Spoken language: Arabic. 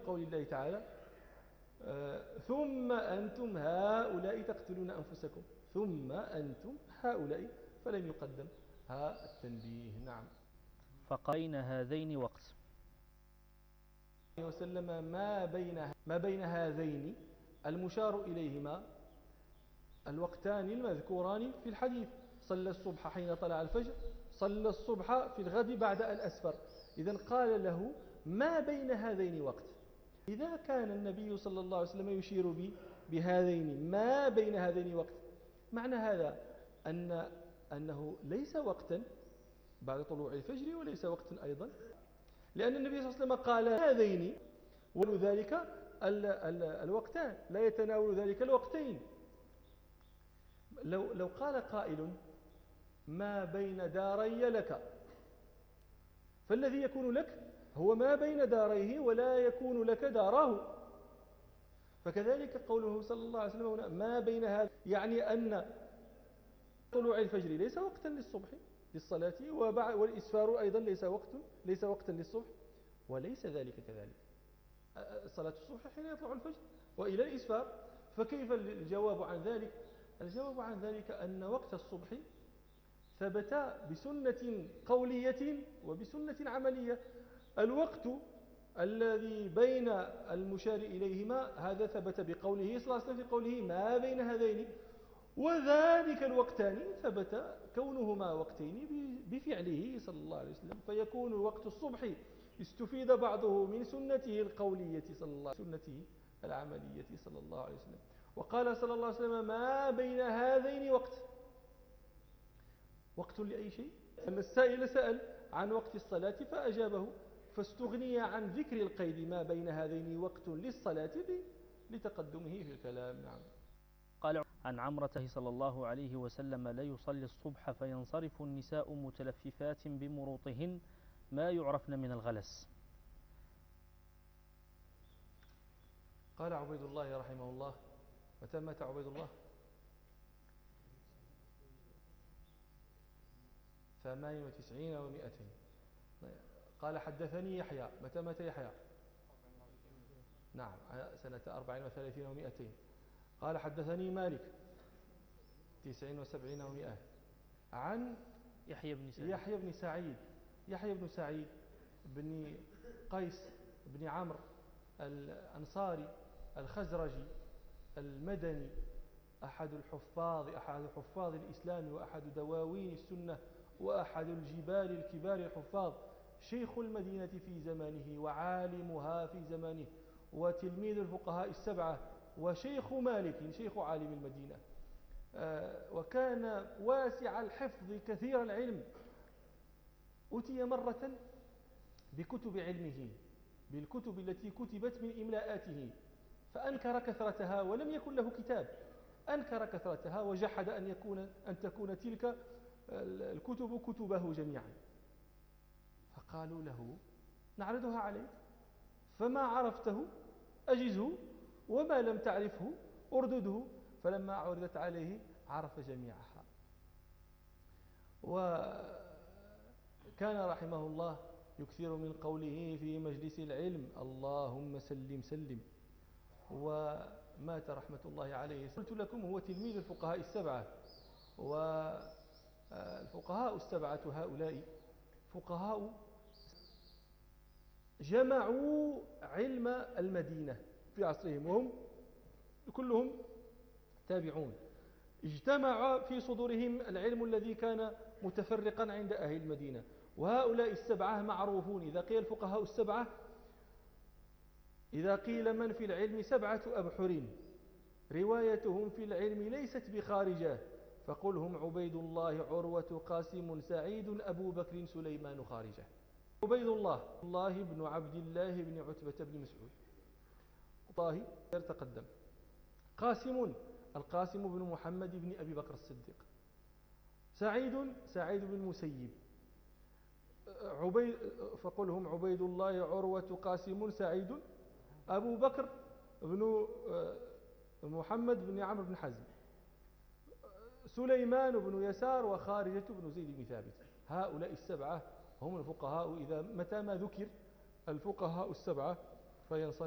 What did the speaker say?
قول الله تعالى ثم أنتم هؤلاء تقتلون أنفسكم، ثم أنتم هؤلاء، فلم يقدم التنبيه. نعم. فقين هذين وقت وسلم ما بين هذين المشار إليهما الوقتان المذكوران في الحديث، صلى الصبح حين طلع الفجر، صلى الصبح في الغد بعد الأسفر. إذن قال له ما بين هذين وقت. إذا كان النبي صلى الله عليه وسلم يشير بهذين ما بين هذين وقت، معنى هذا أنه ليس وقتا بعد طلوع الفجر وليس وقتا أيضا، لأن النبي صلى الله عليه وسلم قال هذين ولذلك الوقتان، لا يتناول ذلك الوقتين. لو قال قائل ما بين داري لك، فالذي يكون لك هو ما بين داريه ولا يكون لك داراه. فكذلك قوله صلى الله عليه وسلم هنا ما بين هذا، يعني أن طلوع الفجر ليس وقتا للصبح للصلاة، والإسفار أيضا ليس وقتا للصبح، وليس ذلك كذلك صلاة الصبح حين يطلع الفجر وإلى الإسفار. فكيف الجواب عن ذلك؟ الجواب عن ذلك أن وقت الصبح ثبت بسنة قولية وبسنة عملية. الوقت الذي بين المشار إليهما هذا ثبت بقوله صلى الله عليه وسلم في قوله ما بين هذين، وذلك الوقتان ثبت كونهما وقتين بفعله صلى الله عليه وسلم. فيكون وقت الصبح استفيد بعضه من سنته القولية صلى الله عليه وسلم، سنته العملية صلى الله عليه وسلم. وقال صلى الله عليه وسلم ما بين هذين وقت لأي شيء. أن السائل سأل عن وقت الصلاة فأجابه، فاستغني عن ذكر القيد ما بين هذين وقت للصلاة لتقدمه في الكلام. نعم. قال عن عمرة صلى الله عليه وسلم لا يصلي الصبح فينصرف النساء متلففات بمروطهن ما يعرفن من الغلس. قال عبيد الله رحمه الله، متى مات عبيد الله؟ 98 و200. قال حدثني يحيى، متى مات يحيى؟ نعم سنة 34 و200. قال حدثني مالك 79 و100 عن يحيى بن سعيد بن قيس بن عمرو الأنصاري الخزرجي المدني، أحد حفاظ الإسلام وأحد دواوين السنة وأحد الجبال الكبار الحفاظ، شيخ المدينة في زمانه وعالمها في زمانه وتلميذ الفقهاء السبعة وشيخ مالك، شيخ عالم المدينة. وكان واسع الحفظ كثير العلم. أتي مرة بكتب علمه، بالكتب التي كتبت من إملاءاته، فأنكر كثرتها ولم يكن له كتاب، أنكر كثرتها وجحد أن تكون تلك الكتب كتبه جميعا. فقالوا له نعرضها عليك، فما عرفته أجزه وما لم تعرفه أردده. فلما عرضت عليه عرف جميعها. وكان رحمه الله يكثر من قوله في مجلس العلم اللهم سلم سلم. ومات رحمة الله عليه. قلت لكم هو تلميذ الفقهاء السبعة، والفقهاء السبعة هؤلاء فقهاء جمعوا علم المدينة في عصرهم، وهم كلهم تابعون. اجتمع في صدورهم العلم الذي كان متفرقا عند أهل المدينة. وهؤلاء السبعة معروفون. إذا قيل الفقهاء السبعة، إذا قيل من في العلم 7 أبحر روايتهم في العلم ليست بخارجة، فقل هم عبيد الله عروة قاسم سعيد أبو بكر سليمان خارجة. عبيد الله بن عبد الله بن عتبة بن مسعود، الله تقدم. القاسم بن محمد بن أبي بكر الصديق. سعيد بن المسيب. فقل هم عبيد الله عروة قاسم سعيد أبو بكر بن محمد بن عمرو بن حزم، سليمان بن يسار، وخارجة بن زيد بن ثابت. هؤلاء السبعة هم الفقهاء. إذا متى ما ذكر الفقهاء السبعة فينصرف